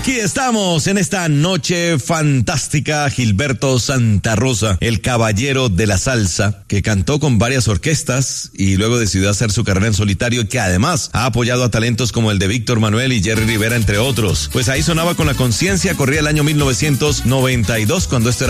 Aquí estamos en esta noche fantástica. Gilberto Santa Rosa, el caballero de la salsa, que cantó con varias orquestas y luego decidió hacer su carrera en solitario, y que además ha apoyado a talentos como el de Víctor Manuel y Jerry Rivera, entre otros. Pues ahí sonaba Con la Conciencia, corría el año 1992, cuando esto era